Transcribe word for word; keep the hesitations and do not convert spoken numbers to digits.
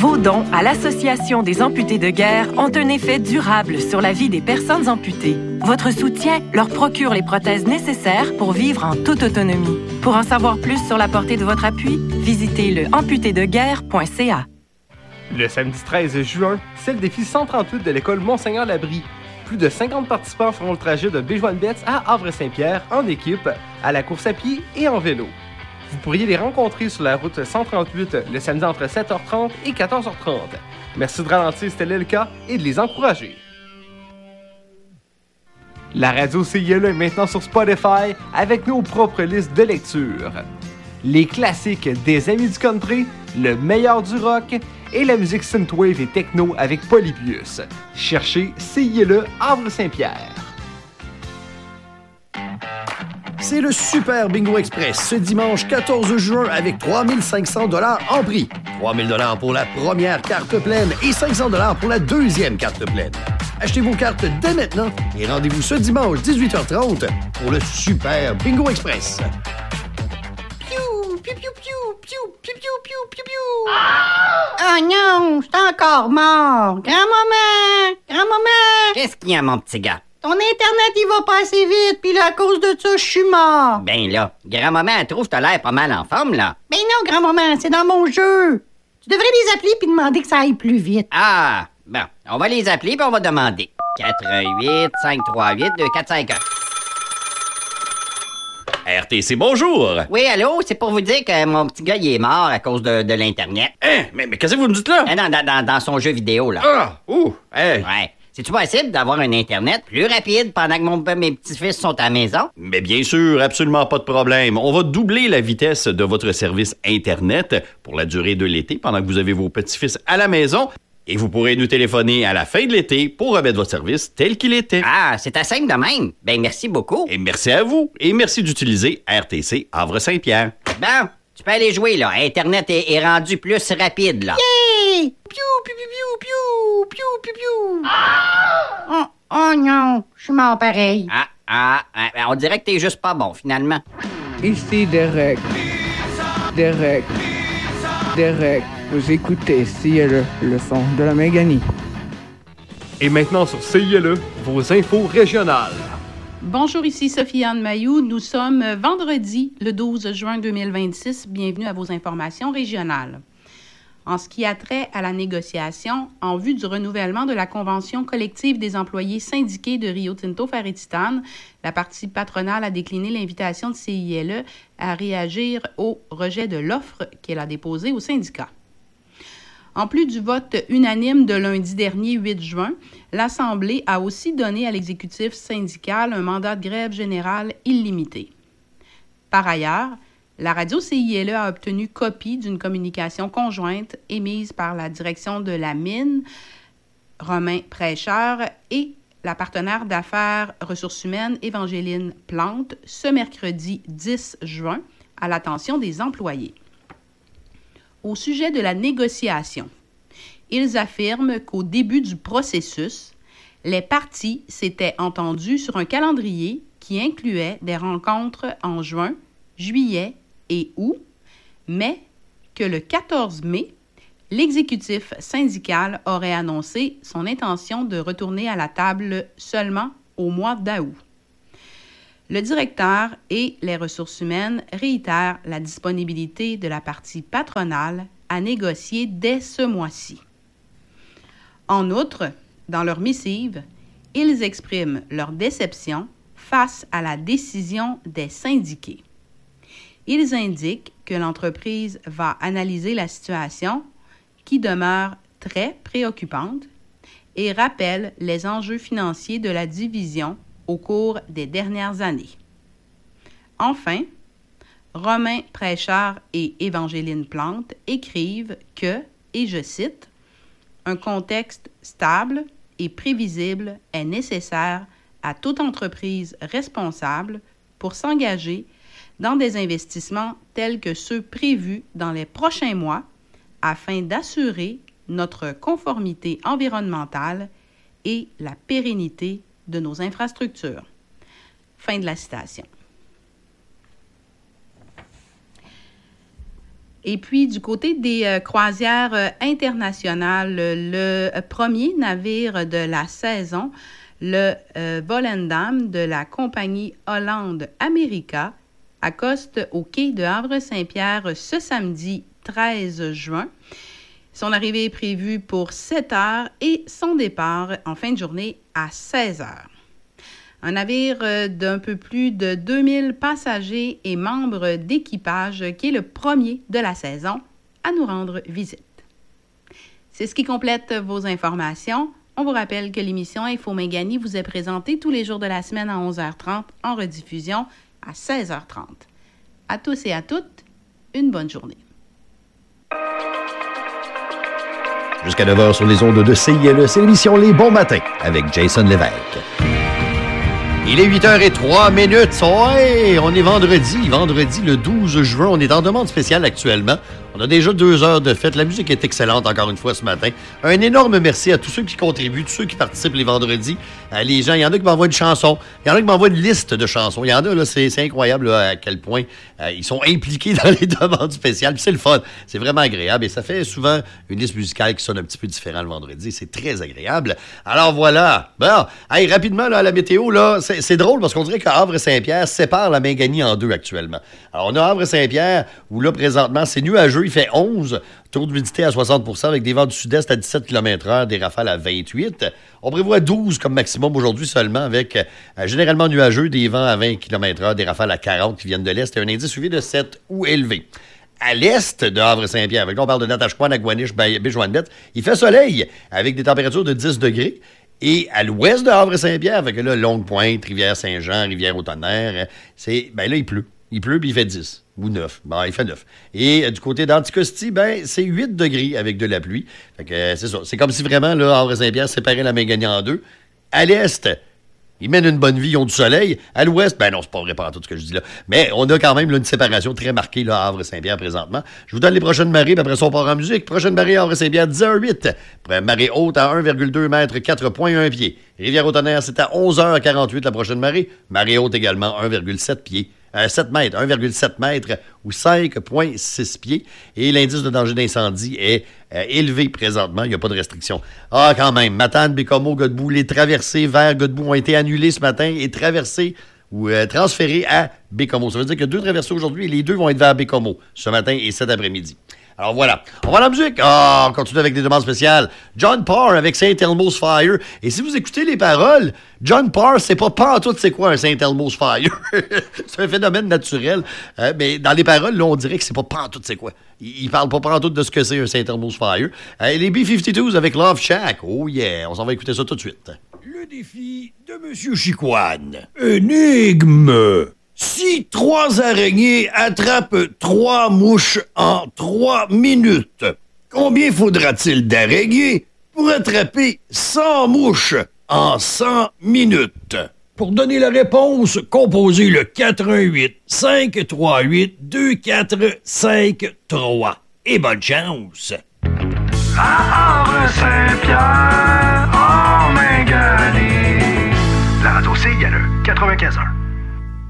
Vos dons à l'Association des amputés de guerre ont un effet durable sur la vie des personnes amputées. Votre soutien leur procure les prothèses nécessaires pour vivre en toute autonomie. Pour en savoir plus sur la portée de votre appui, visitez le amputé de guerre point c a. Le samedi treize juin, c'est le défi cent trente-huit de l'école Monseigneur-Labrie. Plus de cinquante participants feront le trajet de Béjoine-Betz à Havre-Saint-Pierre en équipe, à la course à pied et en vélo. Vous pourriez les rencontrer sur la route cent trente-huit le samedi entre sept heures trente et quatorze heures trente. Merci de ralentir si tel est le cas et de les encourager. La radio C I L E est maintenant sur Spotify avec nos propres listes de lecture. Les classiques des Amis du Country, le meilleur du rock et la musique synthwave et techno avec Polybius. Cherchez C I L E Havre-Saint-Pierre. C'est le Super Bingo Express ce dimanche quatorze juin avec trois mille cinq cents dollars en prix. trois mille dollars pour la première carte pleine et cinq cents dollars pour la deuxième carte pleine. Achetez vos cartes dès maintenant et rendez-vous ce dimanche dix-huit heures trente pour le Super Bingo Express. Piou, piou, piou, piou, piou, piou, piou, piou, piou, piou. Oh non, je suis encore mort. Grand-maman, grand-maman. Qu'est-ce qu'il y a, mon petit gars? Ton Internet, il va pas assez vite, puis là, à cause de ça, je suis mort. Ben là, grand-maman, elle trouve que t'as l'air pas mal en forme, là. Ben non, grand-maman, c'est dans mon jeu. Tu devrais les appeler puis demander que ça aille plus vite. Ah, bon, on va les appeler puis on va demander. quatre un huit, cinq trois huit, deux quatre cinq un. R T C, bonjour! Oui, allô, c'est pour vous dire que mon petit gars, il est mort à cause de, de l'Internet. Hein? Mais, mais qu'est-ce que vous me dites là? Ah, non, dans, dans, dans son jeu vidéo, là. Ah! Ouh! Hey! Ouais. C'est-tu possible d'avoir un Internet plus rapide pendant que mon, mes petits-fils sont à la maison? Mais bien sûr, absolument pas de problème. On va doubler la vitesse de votre service Internet pour la durée de l'été pendant que vous avez vos petits-fils à la maison. Et vous pourrez nous téléphoner à la fin de l'été pour remettre votre service tel qu'il était. Ah, c'est assez simple de même. Ben, merci beaucoup. Et merci à vous. Et merci d'utiliser R T C Havre-Saint-Pierre. Bon, tu peux aller jouer, là. Internet est, est rendu plus rapide, là. Yay! Piou, piou, piou, piou, piou, piou, piou. Ah! Oh, oh non, je suis mort pareil. Ah, ah, ah, on dirait que t'es juste pas bon, finalement. Ici Derek. Derek. Derek. Vous écoutez C I L E, le son de la Méganie. Et maintenant sur C I L E, vos infos régionales. Bonjour, ici Sophie-Anne Mailloux. Nous sommes vendredi, le douze juin deux mille vingt-six. Bienvenue à vos informations régionales. En ce qui a trait à la négociation, en vue du renouvellement de la Convention collective des employés syndiqués de Rio Tinto Fer et Titane, la partie patronale a décliné l'invitation de C I L E à réagir au rejet de l'offre qu'elle a déposée au syndicat. En plus du vote unanime de lundi dernier, huit juin, l'Assemblée a aussi donné à l'exécutif syndical un mandat de grève générale illimité. Par ailleurs, la radio C I L E a obtenu copie d'une communication conjointe émise par la direction de la mine, Romain Prêcheur, et la partenaire d'affaires ressources humaines Évangéline Plante ce mercredi dix juin à l'attention des employés. Au sujet de la négociation, ils affirment qu'au début du processus, les parties s'étaient entendues sur un calendrier qui incluait des rencontres en juin, juillet et août, mais que le quatorze mai, l'exécutif syndical aurait annoncé son intention de retourner à la table seulement au mois d'août. Le directeur et les ressources humaines réitèrent la disponibilité de la partie patronale à négocier dès ce mois-ci. En outre, dans leur missive, ils expriment leur déception face à la décision des syndiqués. Ils indiquent que l'entreprise va analyser la situation qui demeure très préoccupante et rappelle les enjeux financiers de la division au cours des dernières années. Enfin, Romain Prêcheur et Évangéline Plante écrivent que, et je cite, « Un contexte stable et prévisible est nécessaire à toute entreprise responsable pour s'engager dans des investissements tels que ceux prévus dans les prochains mois afin d'assurer notre conformité environnementale et la pérennité de nos infrastructures. » Fin de la citation. Et puis, du côté des euh, croisières euh, internationales, le euh, premier navire de la saison, le euh, Volendam de la compagnie Holland America, accoste au quai de Havre-Saint-Pierre ce samedi treize juin. Son arrivée est prévue pour sept heures et son départ en fin de journée à seize heures. Un navire d'un peu plus de deux mille passagers et membres d'équipage qui est le premier de la saison à nous rendre visite. C'est ce qui complète vos informations. On vous rappelle que l'émission Info Méganie vous est présentée tous les jours de la semaine à onze heures trente, en rediffusion à seize heures trente. À tous et à toutes, une bonne journée. Jusqu'à neuf heures sur les ondes de C I L E, c'est l'émission Les Bons Matins avec Jason Lévesque. Il est huit heures zéro trois minutes. Ouais, on est vendredi, vendredi le douze juin. On est en demande spéciale actuellement. On a déjà deux heures de fête. La musique est excellente encore une fois ce matin. Un énorme merci à tous ceux qui contribuent, tous ceux qui participent les vendredis. Euh, les gens, il y en a qui m'envoient une chanson. Il y en a qui m'envoient une liste de chansons. Il y en a, là, c'est, c'est incroyable là, à quel point euh, ils sont impliqués dans les demandes spéciales. Puis c'est le fun. C'est vraiment agréable. Et ça fait souvent une liste musicale qui sonne un petit peu différent le vendredi. C'est très agréable. Alors voilà. Bon, hey, rapidement, là, à la météo, là, c'est, c'est drôle parce qu'on dirait que Havre-Saint-Pierre sépare la Méganie en deux actuellement. Alors, on a Havre-Saint-Pierre où là, présentement, c'est nuageux. Il fait onze, taux d'humidité à soixante pour cent avec des vents du sud-est à dix-sept kilomètres heure, des rafales à vingt-huit. On prévoit douze comme maximum aujourd'hui seulement avec euh, généralement nuageux, des vents à vingt kilomètres heure, des rafales à quarante qui viennent de l'est et un indice U V de sept ou élevé. À l'est de Havre-Saint-Pierre, avec là, on parle de Natashquan, Agouaniche, Béjoine-Bette, il fait soleil avec des températures de dix degrés. Et à l'ouest de Havre-Saint-Pierre, avec là, Longue-Pointe, Rivière-Saint-Jean, Rivière-au-Tonnerre, c'est, ben là, il pleut. Il pleut, puis il fait dix ou neuf. Bon, il fait neuf. Et euh, du côté d'Anticosti, ben, c'est huit degrés avec de la pluie. Fait que euh, c'est ça. C'est comme si vraiment, là, Havre-Saint-Pierre séparait la Méganie en deux. À l'est, ils mènent une bonne vie, ils ont du soleil. À l'ouest, ben non, c'est pas vrai par tout ce que je dis là. Mais on a quand même là, une séparation très marquée là, à Havre-Saint-Pierre présentement. Je vous donne les prochaines marées, puis après ça, on part en musique. Prochaine marée à Havre-Saint-Pierre, dix heures huit. Marée haute à un virgule deux mètres, quatre virgule un pieds. Rivière-au-Tonnerre, c'est à onze heures quarante-huit la prochaine marée. Marée haute également, un virgule sept pieds. Euh, sept mètres, un virgule sept mètres ou cinq virgule six pieds. Et l'indice de danger d'incendie est euh, élevé présentement. Il n'y a pas de restriction. Ah, quand même. Matane, Bécomo, Godbout, les traversées vers Godbout ont été annulées ce matin et traversées ou euh, transférées à Bécomo. Ça veut dire que deux traversées aujourd'hui et les deux vont être vers Bécomo ce matin et cet après-midi. Alors voilà, on va à la musique. Ah, oh, on continue avec des demandes spéciales. John Parr avec Saint Elmo's Fire. Et si vous écoutez les paroles, John Parr, c'est pas pantoute c'est quoi un Saint Elmo's Fire. C'est un phénomène naturel. Euh, mais dans les paroles, là, on dirait que c'est pas pantoute c'est quoi. Il, il parle pas pantoute de ce que c'est un Saint Elmo's Fire. Euh, les B cinquante-deux avec Love Shack. Oh yeah, on s'en va écouter ça tout de suite. Le défi de Monsieur Chicoine. Énigme. Si trois araignées attrapent trois mouches en trois minutes, combien faudra-t-il d'araignées pour attraper cent mouches en cent minutes? Pour donner la réponse, composez le quatre un huit, cinq trois huit, deux quatre cinq trois. Et bonne chance! À Havre-Saint-Pierre, en Méganie. La radio C I L E quatre-vingt-quinze heures.